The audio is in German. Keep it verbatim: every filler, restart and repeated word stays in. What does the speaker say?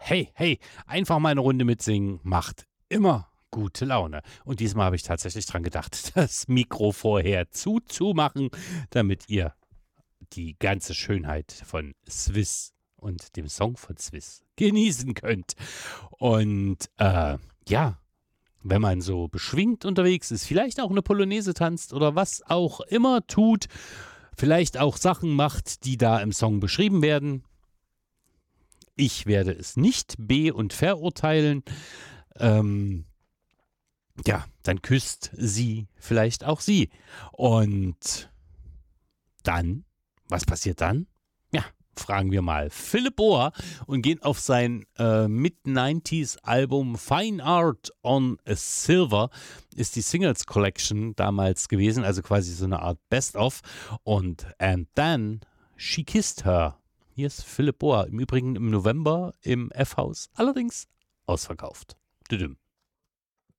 Hey, hey, einfach mal eine Runde mitsingen macht immer gute Laune. Und diesmal habe ich tatsächlich dran gedacht, das Mikro vorher zuzumachen, damit ihr die ganze Schönheit von Swiss und dem Song von Swiss genießen könnt. Und äh, ja, wenn man so beschwingt unterwegs ist, vielleicht auch eine Polonaise tanzt oder was auch immer tut, vielleicht auch Sachen macht, die da im Song beschrieben werden. Ich werde es nicht be- und verurteilen. Ähm, ja, dann küsst sie vielleicht auch sie. Und dann, was passiert dann? Ja, fragen wir mal Philipp Ohr und gehen auf sein äh, Mid-neunziger-Album Fine Art on a Silver. Ist die Singles Collection damals gewesen, also quasi so eine Art Best-of. Und And Then She Kissed Her. Hier ist Philipp Ohr, im Übrigen im November im F-Haus, allerdings ausverkauft. Düdüm.